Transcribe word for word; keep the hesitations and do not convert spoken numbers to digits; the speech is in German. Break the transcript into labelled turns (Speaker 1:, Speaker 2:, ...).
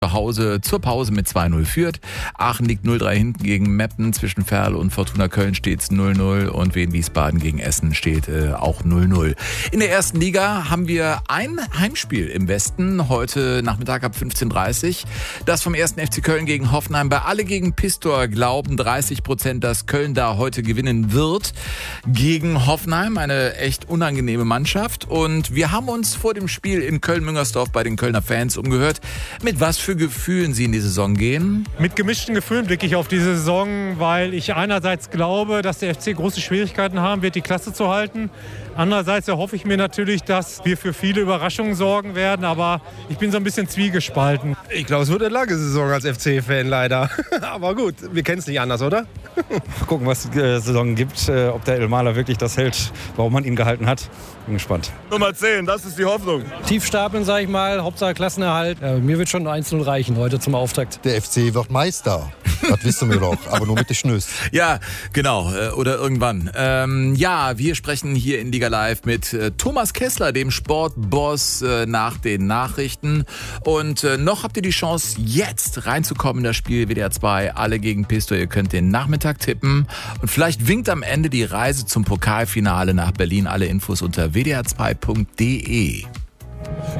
Speaker 1: Zu Hause zur Pause mit zwei null führt. Aachen liegt null drei hinten gegen Meppen. Zwischen Ferl und Fortuna Köln steht es null null und Wien Wiesbaden gegen Essen steht äh, auch null null. In der ersten Liga haben wir ein Heimspiel im Westen, heute Nachmittag ab fünfzehn Uhr dreißig. Das vom ersten F C Köln gegen Hoffenheim. Bei Alle gegen Pistor glauben dreißig Prozent, dass Köln da heute gewinnen wird gegen Hoffenheim. Eine echt unangenehme Mannschaft. Und wir haben uns vor dem Spiel in Köln-Müngersdorf bei den Kölner Fans umgehört, mit was für Gefühlen sie in die Saison gehen.
Speaker 2: Mit gemischten Gefühlen blicke ich auf diese Saison, weil ich einerseits glaube, dass der F C große Schwierigkeiten haben wird, die Klasse zu halten. Andererseits erhoffe ich mir natürlich, dass wir für viele Überraschungen sorgen werden, aber ich bin so ein bisschen zwiegespalten.
Speaker 3: Ich glaube, es wird eine lange Saison als F C-Fan leider. Aber gut, wir kennen es nicht anders, oder?
Speaker 4: Gucken, was die äh, Saison gibt, äh, ob der Elmaler wirklich das hält, warum man ihn gehalten hat. Bin gespannt.
Speaker 5: Nummer zehn, das ist die Hoffnung.
Speaker 6: Tief stapeln, sag ich mal, Hauptsache Klassenerhalt. Ja, mir wird schon eins null reichen heute zum Auftakt.
Speaker 7: Der F C wird Meister. Das wissen wir doch, aber nur mit den Schnüss.
Speaker 1: Ja, genau, äh, oder irgendwann. Ähm, ja, wir sprechen hier in Liga Live mit äh, Thomas Kessler, dem Sportboss, äh, nach den Nachrichten. Und äh, noch habt ihr die Chance, jetzt reinzukommen in das Spiel W D R zwei, Alle gegen Pistor. Ihr könnt den Nachmittag tippen und vielleicht winkt am Ende die Reise zum Pokalfinale nach Berlin. Alle Infos unter w d r zwei punkt d e.